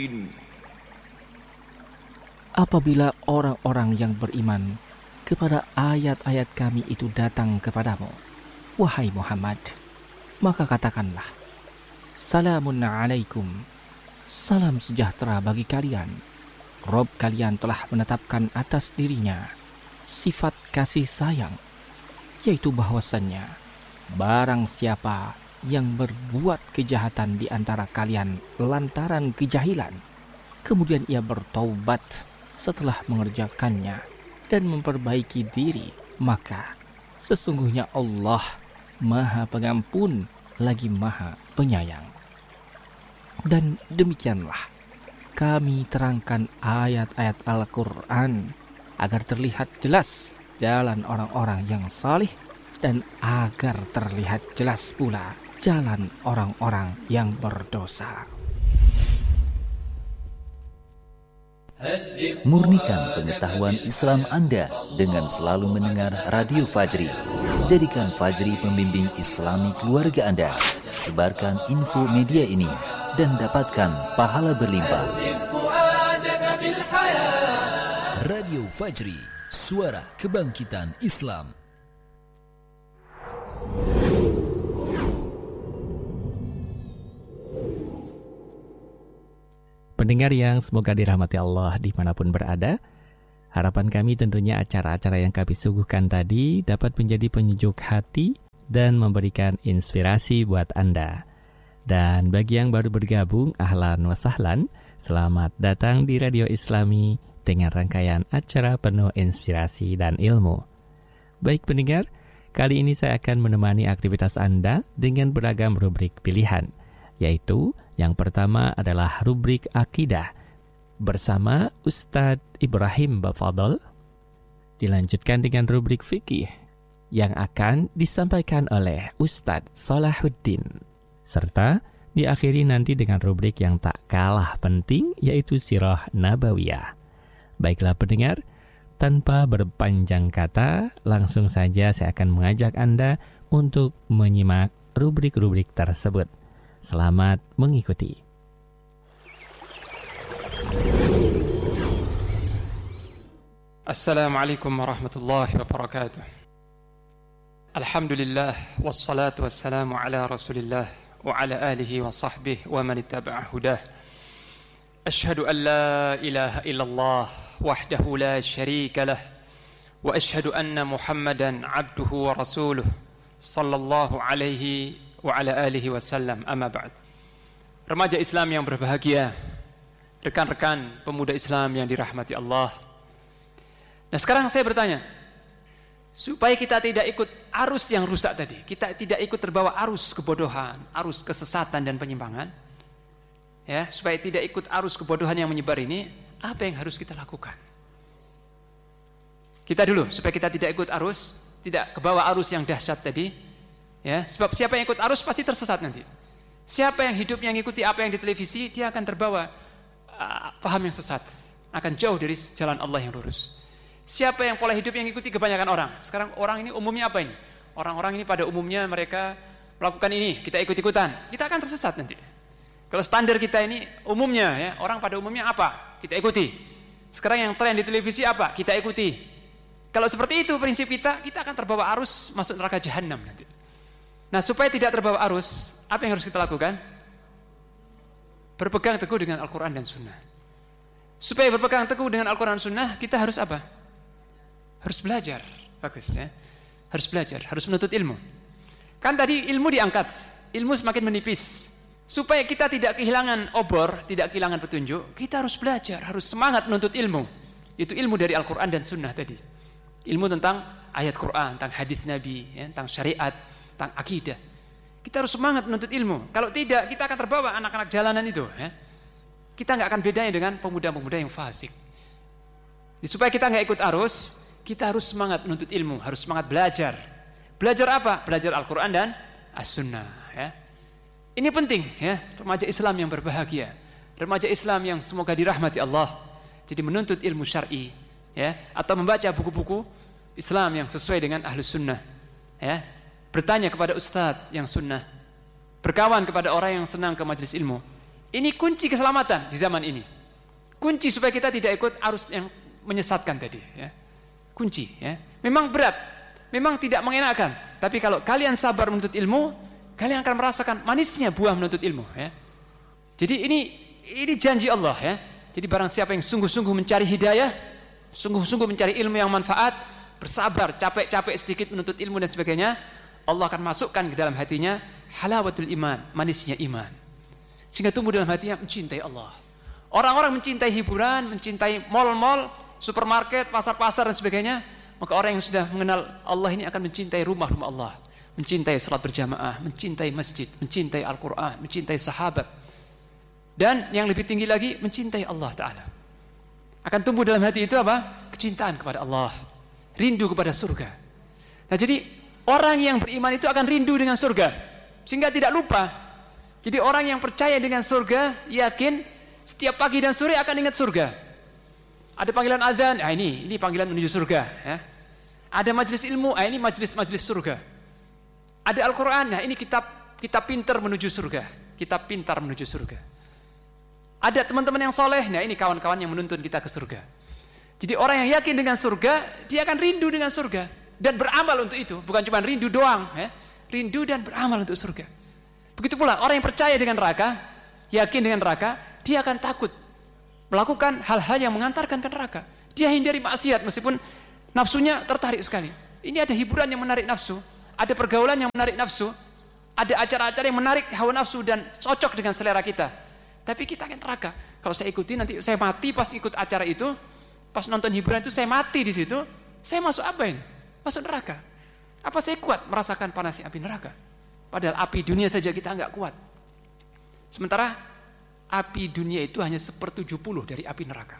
Apabila orang-orang yang beriman kepada ayat-ayat kami itu datang kepadamu, wahai Muhammad, maka katakanlah, Salamun alaikum, salam sejahtera bagi kalian. Rob kalian telah menetapkan atas dirinya sifat kasih sayang, yaitu bahwasannya barang siapa yang berbuat kejahatan di antara kalian lantaran kejahilan, kemudian ia bertaubat setelah mengerjakannya dan memperbaiki diri, maka sesungguhnya Allah Maha Pengampun lagi Maha Penyayang. Dan demikianlah kami terangkan ayat-ayat Al-Quran agar terlihat jelas jalan orang-orang yang salih dan agar terlihat jelas pula jalan orang-orang yang berdosa. Murnikan pengetahuan Islam Anda dengan selalu mendengar Radio Fajri. Jadikan Fajri pembimbing Islami keluarga Anda. Sebarkan info media ini dan dapatkan pahala berlimpah. Radio Fajri, suara kebangkitan Islam. Pendengar yang semoga dirahmati Allah dimanapun berada, harapan kami tentunya acara-acara yang kami suguhkan tadi dapat menjadi penyejuk hati dan memberikan inspirasi buat Anda. Dan bagi yang baru bergabung, ahlan wa sahlan, selamat datang di Radio Islami dengan rangkaian acara penuh inspirasi dan ilmu. Baik pendengar, kali ini saya akan menemani aktivitas Anda dengan beragam rubrik pilihan, yaitu yang pertama adalah rubrik Akidah bersama Ustadz Ibrahim Bafadol. Dilanjutkan dengan rubrik Fikih yang akan disampaikan oleh Ustadz Salahuddin. Serta diakhiri nanti dengan rubrik yang tak kalah penting, yaitu Sirah Nabawiyah. Baiklah pendengar, tanpa berpanjang kata, langsung saja saya akan mengajak Anda untuk menyimak rubrik-rubrik tersebut. Selamat mengikuti. Assalamualaikum warahmatullahi wabarakatuh. Alhamdulillah wassalatu wassalamu ala Rasulillah wa ala alihi wa sahbihi wa man ittaba'a hudah. Ashhadu an la ilaha illallah wahdahu la syarika lah wa ashhadu anna Muhammadan abduhu wa rasuluh sallallahu alaihi wa ala alihi wasallam. Amma ba'd. Remaja Islam yang berbahagia, rekan-rekan pemuda Islam yang dirahmati Allah. Nah, sekarang saya bertanya, supaya kita tidak ikut arus yang rusak tadi, kita tidak ikut terbawa arus kebodohan, arus kesesatan dan penyimpangan, ya, supaya tidak ikut arus kebodohan yang menyebar ini, apa yang harus kita lakukan? Kita dulu, supaya kita tidak ikut arus, tidak kebawa arus yang dahsyat tadi, ya, sebab siapa yang ikut arus pasti tersesat nanti. Siapa yang hidup yang ikuti apa yang di televisi, dia akan terbawa paham yang sesat, akan jauh dari jalan Allah yang lurus. Siapa yang pola hidup yang ikuti kebanyakan orang. Sekarang orang ini umumnya apa ini? Orang-orang ini pada umumnya mereka melakukan ini, kita ikut-ikutan, kita akan tersesat nanti. Kalau standar kita ini umumnya, ya, orang pada umumnya apa? Kita ikuti. Sekarang yang tren di televisi apa? Kita ikuti. Kalau seperti itu prinsip kita akan terbawa arus masuk neraka jahanam nanti. Nah, supaya tidak terbawa arus, apa yang harus kita lakukan? Berpegang teguh dengan Al-Quran dan Sunnah. Supaya berpegang teguh dengan Al-Quran dan Sunnah, kita harus apa? Harus belajar. Bagus, ya. Harus belajar, harus menuntut ilmu. Kan tadi ilmu diangkat, ilmu semakin menipis. Supaya kita tidak kehilangan obor, tidak kehilangan petunjuk, kita harus belajar, harus semangat menuntut ilmu. Itu ilmu dari Al-Quran dan Sunnah tadi. Ilmu tentang ayat Quran, tentang hadis Nabi, ya, tentang syariat, tentang akidah. Kita harus semangat menuntut ilmu. Kalau tidak, kita akan terbawa anak-anak jalanan itu. Ya. Kita nggak akan bedanya dengan pemuda-pemuda yang fasik. Supaya kita nggak ikut arus, kita harus semangat menuntut ilmu, harus semangat belajar. Belajar apa? Belajar Al-Quran dan As-Sunnah. Ya. Ini penting, ya, remaja Islam yang berbahagia, remaja Islam yang semoga dirahmati Allah. Jadi menuntut ilmu syar'i, ya, atau membaca buku-buku Islam yang sesuai dengan Ahlus Sunnah, ya. Bertanya kepada ustadz yang sunnah, berkawan kepada orang yang senang ke majelis ilmu. Ini kunci keselamatan di zaman ini. Kunci supaya kita tidak ikut arus yang menyesatkan tadi. Ya. Kunci. Ya. Memang berat, memang tidak mengenakan. Tapi kalau kalian sabar menuntut ilmu, kalian akan merasakan manisnya buah menuntut ilmu. Ya. Jadi ini janji Allah. Ya. Jadi barang siapa yang sungguh-sungguh mencari hidayah, sungguh-sungguh mencari ilmu yang manfaat, bersabar, capek-capek sedikit menuntut ilmu dan sebagainya, Allah akan masukkan ke dalam hatinya halawatul iman, manisnya iman. Sehingga tumbuh dalam hatinya mencintai Allah. Orang-orang mencintai hiburan, mencintai mal-mal, supermarket, pasar-pasar dan sebagainya, maka orang yang sudah mengenal Allah ini akan mencintai rumah-rumah Allah, mencintai salat berjamaah, mencintai masjid, mencintai Al-Quran, mencintai sahabat, dan yang lebih tinggi lagi mencintai Allah Ta'ala. Akan tumbuh dalam hati itu apa? Kecintaan kepada Allah, rindu kepada surga. Nah jadi orang yang beriman itu akan rindu dengan surga, sehingga tidak lupa. Jadi orang yang percaya dengan surga, yakin setiap pagi dan sore akan ingat surga. Ada panggilan azan, ini panggilan menuju surga. Ya. Ada majelis ilmu, ini majelis surga. Ada Al-Quran, ini kitab pintar menuju surga. Kitab pintar menuju surga. Ada teman-teman yang soleh, ini kawan-kawan yang menuntun kita ke surga. Jadi orang yang yakin dengan surga, dia akan rindu dengan surga dan beramal untuk itu. Bukan cuma rindu doang, ya. Rindu dan beramal untuk surga. Begitu pula orang yang percaya dengan neraka, yakin dengan neraka, dia akan takut melakukan hal-hal yang mengantarkan ke neraka. Dia hindari maksiat meskipun nafsunya tertarik sekali. Ini ada hiburan yang menarik nafsu, ada pergaulan yang menarik nafsu, ada acara-acara yang menarik hawa nafsu dan cocok dengan selera kita. Tapi kita akan neraka. Kalau saya ikuti nanti saya mati pas ikut acara itu, pas nonton hiburan itu saya mati di situ, saya masuk apa ini? Masuk neraka. Apa saya kuat merasakan panasnya api neraka? Padahal api dunia saja kita enggak kuat. Sementara api dunia itu hanya 1/70 dari api neraka.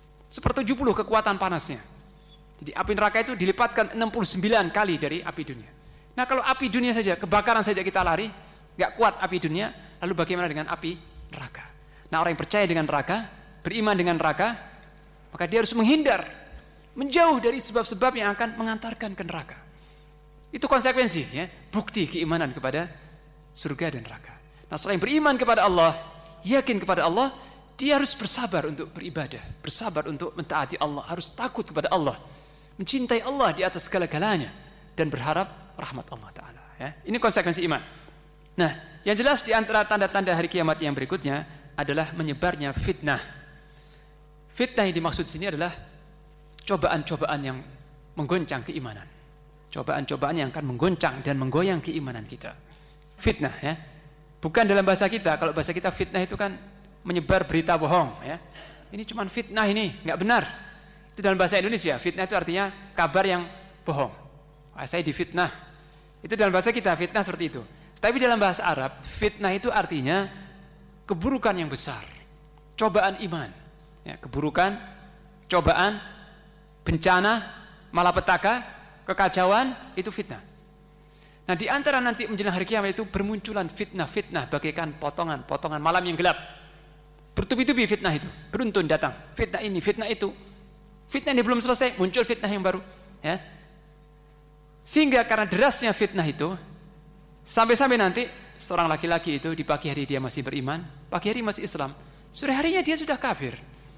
1/70 kekuatan panasnya. Jadi api neraka itu dilipatkan 69 kali dari api dunia. Nah kalau api dunia saja, kebakaran saja kita lari, enggak kuat api dunia, lalu bagaimana dengan api neraka? Nah orang yang percaya dengan neraka, beriman dengan neraka, maka dia harus menghindar, menjauh dari sebab-sebab yang akan mengantarkan ke neraka. Itu konsekuensi, ya, bukti keimanan kepada surga dan neraka. Nah, seorang yang beriman kepada Allah, yakin kepada Allah, dia harus bersabar untuk beribadah, bersabar untuk mentaati Allah, harus takut kepada Allah, mencintai Allah di atas segala-galanya, dan berharap rahmat Allah Ta'ala. Ya. Ini konsekuensi iman. Nah, yang jelas di antara tanda-tanda hari kiamat yang berikutnya adalah menyebarnya fitnah. Fitnah yang dimaksud sini adalah cobaan-cobaan yang menggoncang keimanan. Cobaan-cobaan yang akan menggoncang dan menggoyang keimanan kita. Fitnah, ya. Bukan dalam bahasa kita. Kalau bahasa kita fitnah itu kan menyebar berita bohong, ya. Ini cuma fitnah, ini nggak benar. Itu dalam bahasa Indonesia. Fitnah itu artinya kabar yang bohong. Saya difitnah. Itu dalam bahasa kita fitnah seperti itu. Tapi dalam bahasa Arab, fitnah itu artinya keburukan yang besar, cobaan iman, ya, keburukan, cobaan, bencana, malapetaka, kekacauan, itu fitnah. Nah di antara nanti menjelang hari kiamat itu bermunculan fitnah-fitnah bagaikan potongan-potongan malam yang gelap. Bertubi-tubi fitnah itu, beruntun datang. Fitnah ini, fitnah itu. Fitnah ini belum selesai, muncul fitnah yang baru. Ya. Sehingga karena derasnya fitnah itu, sampai-sampai nanti seorang laki-laki itu di pagi hari dia masih beriman, pagi hari masih Islam, sore harinya dia sudah kafir.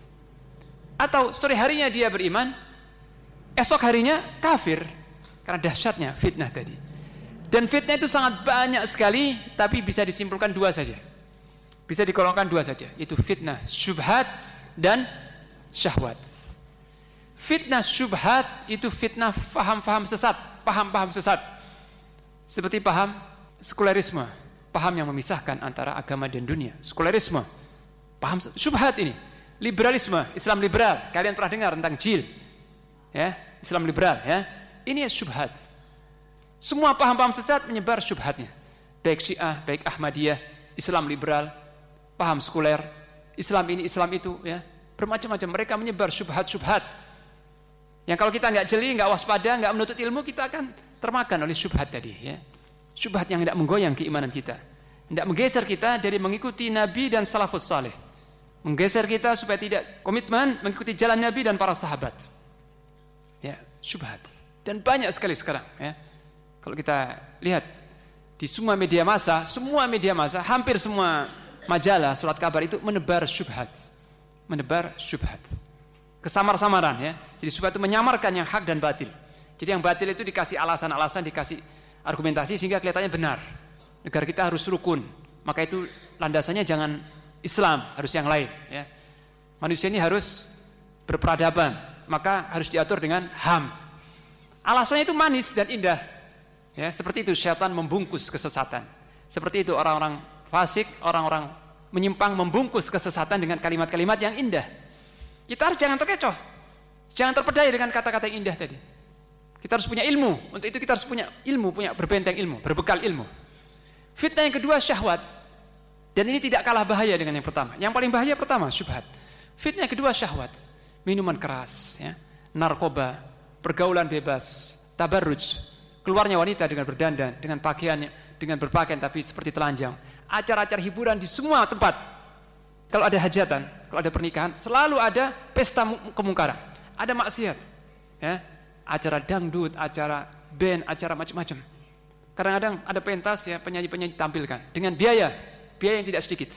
Atau sore harinya dia beriman, esok harinya kafir. Karena dahsyatnya fitnah tadi. Dan fitnah itu sangat banyak sekali, tapi bisa disimpulkan dua saja. Bisa digolongkan dua saja, yaitu fitnah syubhat dan syahwat. Fitnah syubhat itu fitnah paham-paham sesat, paham-paham sesat. Seperti paham sekularisme, paham yang memisahkan antara agama dan dunia. Sekularisme, paham syubhat ini. Liberalisme, Islam liberal. Kalian pernah dengar tentang jil? Ya, Islam liberal, ya. Ini syubhat. Semua paham-paham sesat menyebar syubhatnya. Baik Syiah, baik Ahmadiyah, Islam liberal, paham sekuler, Islam ini, Islam itu, ya. Bermacam-macam mereka menyebar syubhat-syubhat. Yang kalau kita enggak jeli, enggak waspada, enggak menuntut ilmu, kita akan termakan oleh syubhat tadi, ya. Syubhat yang tidak menggoyang keimanan kita, tidak menggeser kita dari mengikuti Nabi dan salafus saleh, menggeser kita supaya tidak komitmen mengikuti jalan Nabi dan para sahabat. Ya, syubhat. Dan banyak sekali sekarang, ya. Kalau kita lihat di semua media massa, hampir semua majalah, surat kabar itu menebar syubhat. Menebar syubhat. Kesamar-samaran ya. Jadi syubhat itu menyamarkan yang hak dan batil. Jadi yang batil itu dikasih alasan-alasan, dikasih argumentasi sehingga kelihatannya benar. Negara kita harus rukun. Maka itu landasannya jangan Islam, harus yang lain ya. Manusia ini harus berperadaban, maka harus diatur dengan HAM. Alasannya itu manis dan indah. Ya, seperti itu syaitan membungkus kesesatan. Seperti itu orang-orang fasik, orang-orang menyimpang membungkus kesesatan dengan kalimat-kalimat yang indah. Kita harus jangan terkecoh. Jangan terpedaya dengan kata-kata yang indah tadi. Kita harus punya ilmu. Untuk itu kita harus punya ilmu, punya berbenteng ilmu, berbekal ilmu. Fitnah yang kedua syahwat. Dan ini tidak kalah bahaya dengan yang pertama. Yang paling bahaya pertama syubhat. Fitnah yang kedua syahwat. Minuman keras, ya, narkoba, pergaulan bebas, tabarruj, keluarnya wanita dengan berdandan, dengan pakaiannya, dengan berpakaian tapi seperti telanjang, acara-acara hiburan di semua tempat. Kalau ada hajatan, kalau ada pernikahan, selalu ada pesta kemungkaran, ada maksiat, ya, acara dangdut, acara band, acara macam-macam. Kadang-kadang ada pentas ya, penyanyi-penyanyi tampilkan dengan biaya yang tidak sedikit.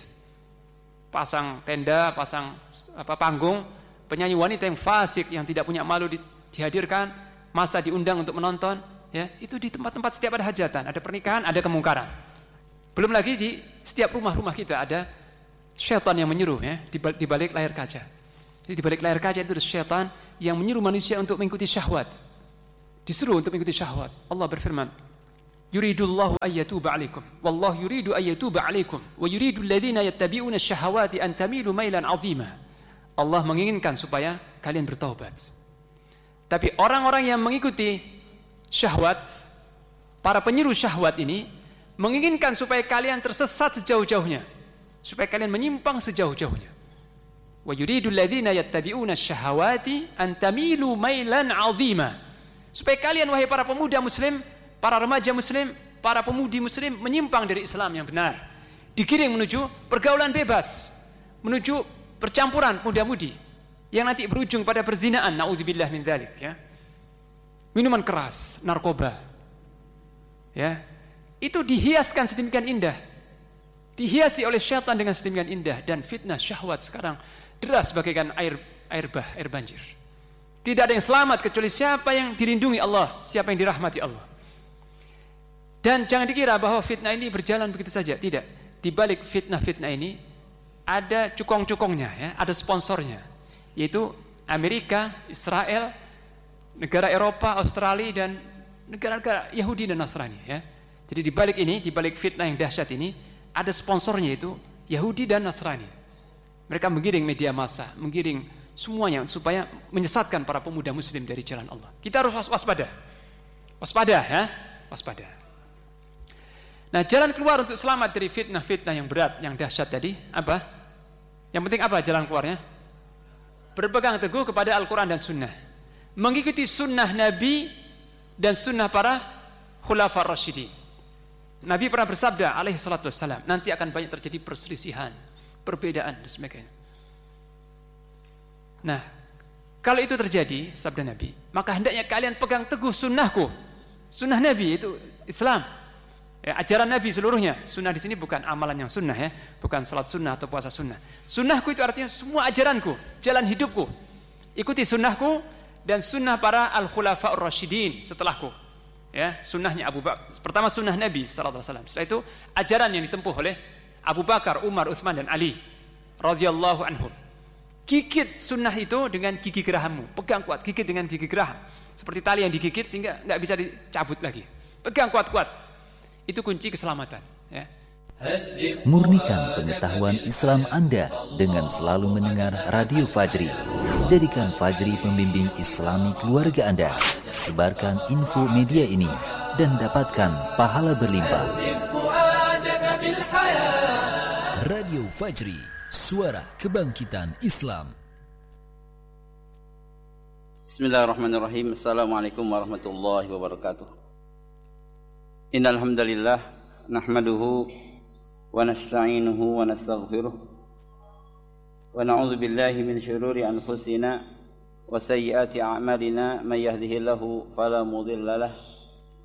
Pasang tenda, pasang panggung. Penyanyi wanita yang fasik, yang tidak punya malu dihadirkan, masa diundang untuk menonton, ya, itu di tempat-tempat setiap ada hajatan, ada pernikahan, ada kemungkaran. Belum lagi di setiap rumah-rumah kita ada syaitan yang menyuruh, ya, di balik layar kaca. Jadi di balik layar kaca itu ada syaitan yang menyuruh manusia untuk mengikuti syahwat. Disuruh untuk mengikuti syahwat. Allah berfirman, yuridullahu ayyatuba alaikum wallahu yuridu ayyatuba alaikum wa yuridu alladhina yattabi'una asyahawati an tamilu mailan 'azima. Allah menginginkan supaya kalian bertaubat. Tapi orang-orang yang mengikuti syahwat, para penyeru syahwat ini menginginkan supaya kalian tersesat sejauh-jauhnya, supaya kalian menyimpang sejauh-jauhnya. Wa yuridul ladzina yattabi'una asyahawati an tamilu mailan 'azima. Supaya kalian wahai para pemuda muslim, para remaja muslim, para pemudi muslim menyimpang dari Islam yang benar, digiring menuju pergaulan bebas, menuju percampuran muda-mudi yang nanti berujung pada perzinaan, naudzubillah min dzalik, ya. Minuman keras, narkoba. Ya. Itu dihiaskan sedemikian indah. Dihiasi oleh syaitan dengan sedemikian indah, dan fitnah syahwat sekarang deras bagaikan air banjir. Tidak ada yang selamat kecuali siapa yang dilindungi Allah, siapa yang dirahmati Allah. Dan jangan dikira bahwa fitnah ini berjalan begitu saja, tidak. Di balik fitnah-fitnah ini ada cukong-cukongnya, ya, ada sponsornya, yaitu Amerika, Israel, negara Eropa, Australia, dan negara-negara Yahudi dan Nasrani. Ya. Jadi di balik ini, di balik fitnah yang dahsyat ini, ada sponsornya, yaitu Yahudi dan Nasrani. Mereka menggiring media massa, menggiring semuanya supaya menyesatkan para pemuda Muslim dari jalan Allah. Kita harus waspada, ya, waspada. Nah, jalan keluar untuk selamat dari fitnah-fitnah yang berat, yang dahsyat tadi, apa? Yang penting apa jalan keluarnya? Berpegang teguh kepada Al-Quran dan Sunnah, mengikuti sunnah Nabi dan sunnah para khulafar rasyidin. Nabi pernah bersabda alaihi salatu wassalam, nanti akan banyak terjadi perselisihan, perbedaan dan sebagainya. Nah, kalau itu terjadi, sabda Nabi, maka hendaknya kalian pegang teguh sunnahku. Sunnah Nabi itu Islam. Ya, ajaran Nabi seluruhnya. Sunnah di sini bukan amalan yang sunnah, ya, bukan salat sunnah atau puasa sunnah. Sunnahku itu artinya semua ajaranku, jalan hidupku. Ikuti sunnahku dan sunnah para al-khulafa'ur rasyidin setelahku. Ya, sunnahnya Abu Bakar. Pertama sunnah Nabi sallallahu alaihi wasallam. Setelah itu ajaran yang ditempuh oleh Abu Bakar, Umar, Utsman dan Ali radhiyallahu anhum. Gigit sunnah itu dengan gigi gerahammu. Pegang kuat, gigit dengan gigi geraham. Seperti tali yang digigit sehingga enggak bisa dicabut lagi. Pegang kuat-kuat. Itu kunci keselamatan, ya. Murnikan pengetahuan Islam Anda dengan selalu mendengar Radio Fajri. Jadikan Fajri pembimbing Islami keluarga Anda. Sebarkan info media ini dan dapatkan pahala berlimpah. Radio Fajri, suara kebangkitan Islam. Bismillahirrahmanirrahim. Assalamualaikum warahmatullahi wabarakatuh. Innal hamdalillah nahmaduhu wa nasta'inuhu wa nastaghfiruh wa na'udzu billahi min shururi anfusina wa sayyiati a'malina may yahdihillahu fala mudilla lahu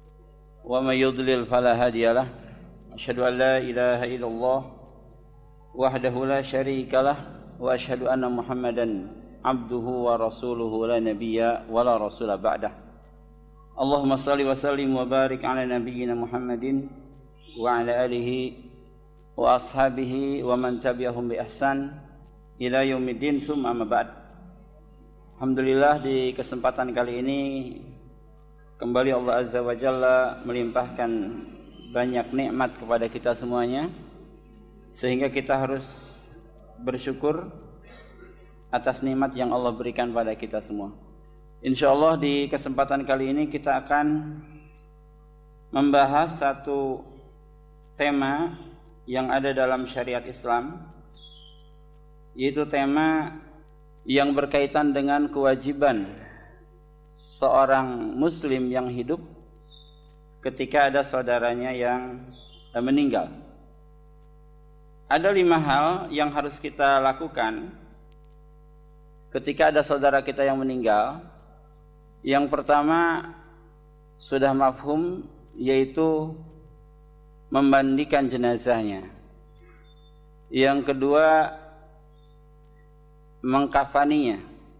wa may yudlil fala hadiya lahu asyhadu an la ilaha illallah wahdahu la syarikalah wa asyhadu anna Muhammadan abduhu wa rasuluhu la nabiyya wa la rasula ba'dah. Allahumma salli wa sallim wa barik ala nabiyyina Muhammadin wa ala alihi wa ashabihi wa man tabi'ahum bi ihsan ila yaumiddin, summa amma ba'd. Alhamdulillah, di kesempatan kali ini kembali Allah Azza wa Jalla melimpahkan banyak nikmat kepada kita semuanya, sehingga kita harus bersyukur atas nikmat yang Allah berikan pada kita semua. Insyaallah di kesempatan kali ini kita akan membahas satu tema yang ada dalam syariat Islam, yaitu tema yang berkaitan dengan kewajiban seorang muslim yang hidup ketika ada saudaranya yang meninggal. Ada 5 hal yang harus kita lakukan ketika ada saudara kita yang meninggal. Yang pertama sudah mafhum, yaitu memandikan jenazahnya. Yang kedua mengkafaninya.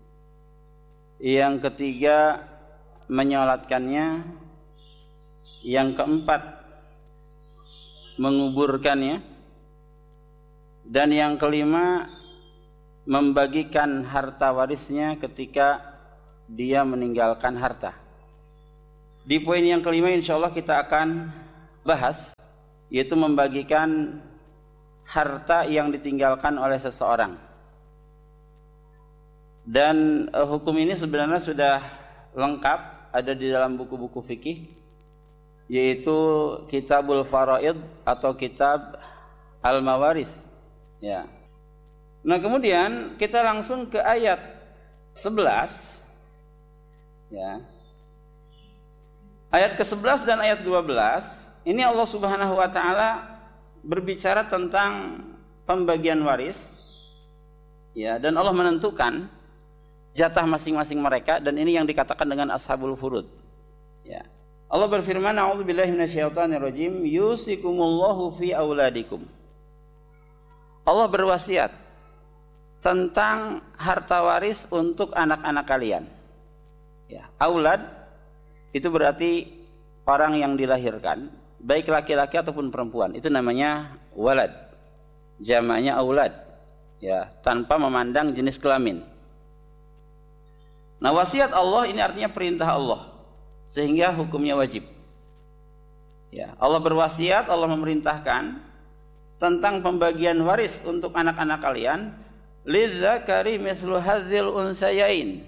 Yang ketiga menyolatkannya. Yang keempat menguburkannya. Dan yang kelima membagikan harta warisnya ketika dia meninggalkan harta. Di poin yang kelima insyaallah kita akan bahas, yaitu membagikan harta yang ditinggalkan oleh seseorang. Dan hukum ini sebenarnya sudah lengkap ada di dalam buku-buku fikih, yaitu Kitabul Faraid atau Kitab Al-Mawaris, ya. Nah, kemudian kita langsung ke ayat 11, ya. Ayat ke-11 dan ayat 12, ini Allah Subhanahu wa taala berbicara tentang pembagian waris, ya, dan Allah menentukan jatah masing-masing mereka, dan ini yang dikatakan dengan ashabul furud, ya. Allah berfirman, a'udzubillahi minasyaitonirrajim, yusikumullahu fi auladikum. Allah berwasiat tentang harta waris untuk anak-anak kalian, ya. Aulad itu berarti orang yang dilahirkan, baik laki-laki ataupun perempuan, itu namanya walad, jamaknya aulad, ya, tanpa memandang jenis kelamin. Nah, wasiat Allah ini artinya perintah Allah, sehingga hukumnya wajib. Ya, Allah berwasiat, Allah memerintahkan tentang pembagian waris untuk anak-anak kalian. Lizzakari mislu hadzil unsayain.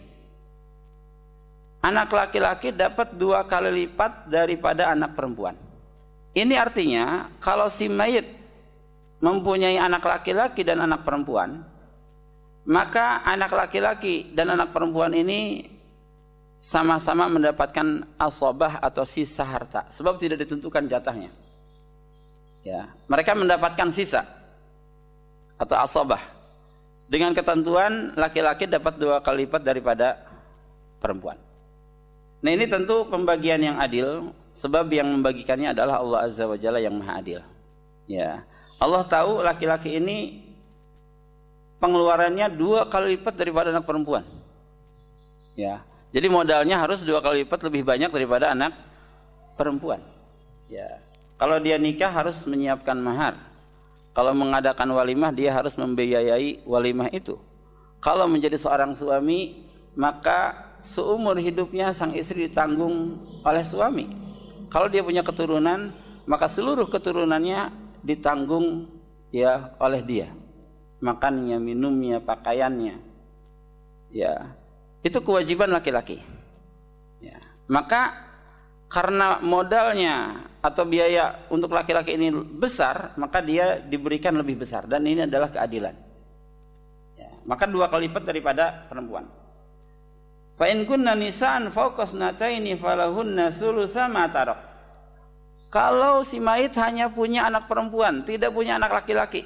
Anak laki-laki dapat 2 kali lipat daripada anak perempuan. Ini artinya kalau si mayit mempunyai anak laki-laki dan anak perempuan, maka anak laki-laki dan anak perempuan ini sama-sama mendapatkan asabah atau sisa harta, sebab tidak ditentukan jatahnya, ya. Mereka mendapatkan sisa atau asabah dengan ketentuan laki-laki dapat 2 kali lipat daripada perempuan. Nah, ini tentu pembagian yang adil, sebab yang membagikannya adalah Allah Azza wa Jalla yang Maha Adil, ya. Allah tahu laki-laki ini pengeluarannya 2 kali lipat daripada anak perempuan, ya. Jadi modalnya harus 2 kali lipat lebih banyak daripada anak perempuan, ya. Kalau dia nikah harus menyiapkan mahar. Kalau mengadakan walimah dia harus membiayai walimah itu. Kalau menjadi seorang suami, maka seumur hidupnya sang istri ditanggung oleh suami. Kalau dia punya keturunan, maka seluruh keturunannya ditanggung, ya, oleh dia. Makannya, minumnya, pakaiannya, ya, itu kewajiban laki-laki, ya. Maka karena modalnya atau biaya untuk laki-laki ini besar, maka dia diberikan lebih besar, dan ini adalah keadilan, ya. Maka 2 kali lipat daripada perempuan. Fa in kunna nisaan fawqa thnataini falahunna thulutsa ma tarak. Kalau si mayit hanya punya anak perempuan, tidak punya anak laki-laki,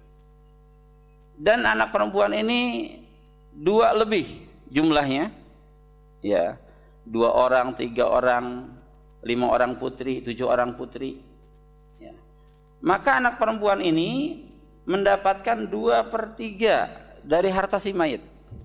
dan anak perempuan ini 2 lebih jumlahnya, ya, 2 orang, 3 orang, 5 orang putri, 7 orang putri, ya. Maka anak perempuan ini mendapatkan 2/3 dari harta si mayit.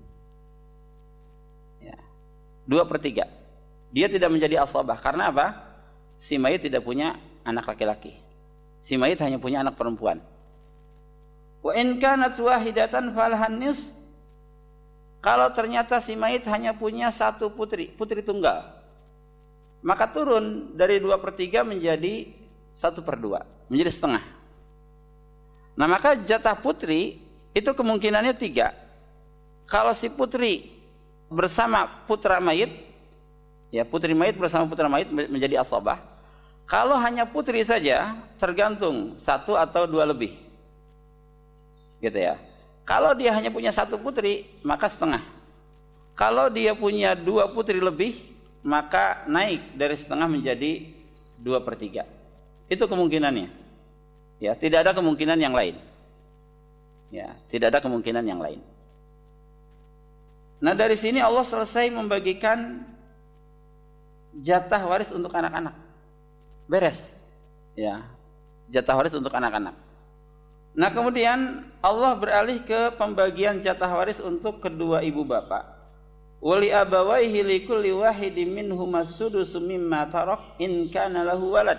Ya, 2/3. Dia tidak menjadi asabah. Karena apa? Si mayit tidak punya anak laki-laki. Si mayit hanya punya anak perempuan. Wa in kanat wahidatan falhan nis. Kalau ternyata si mayit hanya punya satu putri tunggal, maka turun dari 2/3 menjadi 1/2, menjadi setengah. Nah, maka jatah putri itu kemungkinannya 3. Kalau si putri bersama putra mayit, ya putri mayit bersama putra mayit menjadi asabah. Kalau hanya putri saja, tergantung 1 atau 2 lebih, gitu ya. Kalau dia hanya punya 1 putri, maka setengah. Kalau dia punya 2 putri lebih, maka naik dari setengah menjadi 2/3. Itu kemungkinannya. Ya, tidak ada kemungkinan yang lain. Ya, tidak ada kemungkinan yang lain. Nah, dari sini Allah selesai membagikan jatah waris untuk anak-anak. Beres. Ya, jatah waris untuk anak-anak. Nah, kemudian Allah beralih ke pembagian jatah waris untuk kedua ibu bapak. Wali abawaihi likulli wahidin minhumas sudusu mimma tarak in kana lahu walad.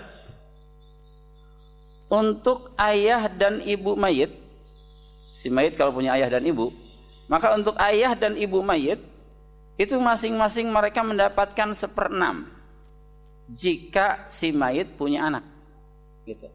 Untuk ayah dan ibu mayit, si mayit kalau punya ayah dan ibu, maka untuk ayah dan ibu mayit itu masing-masing mereka mendapatkan 1/6 jika si mayit punya anak, gitu.